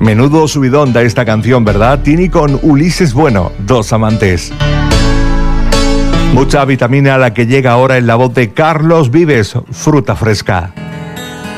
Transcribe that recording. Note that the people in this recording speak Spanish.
Menudo subidón da esta canción, ¿verdad? Tini con Ulises Bueno, Dos amantes. Mucha vitamina la que llega ahora en la voz de Carlos Vives, Fruta fresca.